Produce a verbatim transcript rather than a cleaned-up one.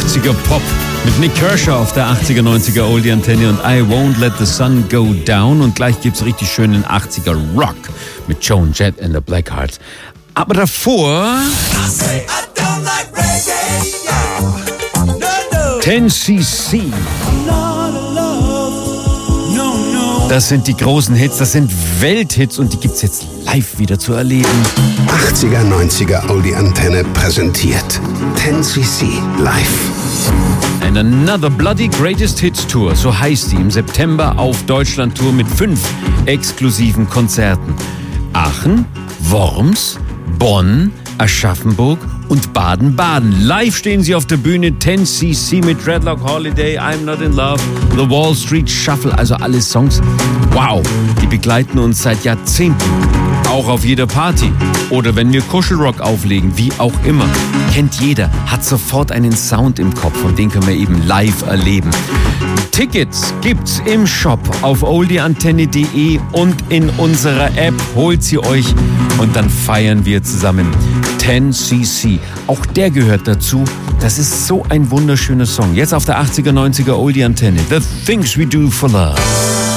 achtziger Pop mit Nick Kershaw auf der achtziger, neunziger Oldie Antenne und I Won't Let the Sun Go Down. Und gleich gibt's richtig schönen achtziger Rock mit Joan Jett and the Blackhearts. Aber davor ten C C. Das sind die großen Hits, das sind Welthits und die gibt's jetzt live wieder zu erleben. achtziger, neunziger Oldie Antenne präsentiert ten C C live. And Another Bloody Greatest Hits Tour, so heißt die, im September auf Deutschland-Tour mit fünf exklusiven Konzerten. Aachen, Worms, Bonn, Aschaffenburg und Baden-Baden. Live stehen sie auf der Bühne, ten C C mit Dreadlock Holiday, I'm Not in Love, The Wall Street Shuffle, also alle Songs. Wow, die begleiten uns seit Jahrzehnten. Auch auf jeder Party. Oder wenn wir Kuschelrock auflegen, wie auch immer. Kennt jeder, hat sofort einen Sound im Kopf und den können wir eben live erleben. Tickets gibt's im Shop auf oldieantenne punkt de und in unserer App. Holt sie euch und dann feiern wir zusammen ten C C. Auch der gehört dazu. Das ist so ein wunderschöner Song. Jetzt auf der achtziger, neunziger Oldie Antenne. The Things We Do for Love.